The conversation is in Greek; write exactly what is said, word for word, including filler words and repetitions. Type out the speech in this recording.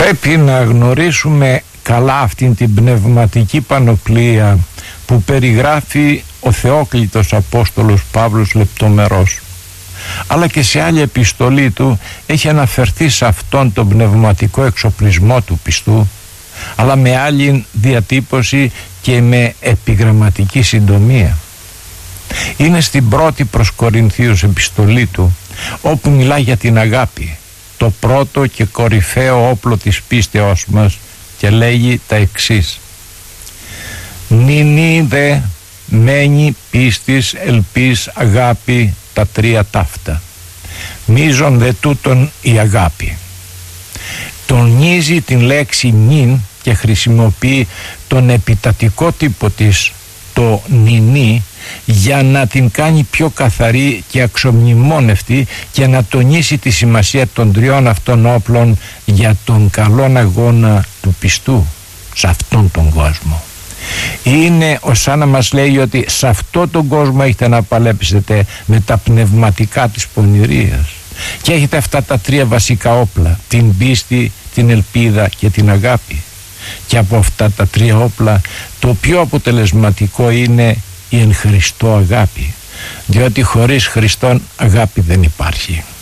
Πρέπει να γνωρίσουμε καλά αυτήν την πνευματική πανοπλία που περιγράφει ο Θεόκλητος Απόστολος Παύλος λεπτομερώς, αλλά και σε άλλη επιστολή του έχει αναφερθεί σε αυτόν τον πνευματικό εξοπλισμό του πιστού, αλλά με άλλη διατύπωση και με επιγραμματική συντομία. Είναι στην πρώτη προς Κορινθίους επιστολή του, όπου μιλά για την αγάπη, το πρώτο και κορυφαίο όπλο της πίστεως μας, και λέγει τα εξής: νυνή δε μένει πίστης, ελπίς, αγάπη, τα τρία ταύτα. Μίζον δε τούτον η αγάπη. Τονίζει την λέξη νυν και χρησιμοποιεί τον επιτατικό τύπο της, το νυνή, για να την κάνει πιο καθαρή και αξιομνημόνευτη και να τονίσει τη σημασία των τριών αυτών όπλων για τον καλόν αγώνα του πιστού σε αυτόν τον κόσμο. Είναι ως σαν να μας λέει ότι σε αυτόν τον κόσμο έχετε να παλέψετε με τα πνευματικά της πονηρίας και έχετε αυτά τα τρία βασικά όπλα, την πίστη, την ελπίδα και την αγάπη. Και από αυτά τα τρία όπλα το πιο αποτελεσματικό είναι η εν Χριστώ αγάπη, διότι χωρίς Χριστόν αγάπη δεν υπάρχει.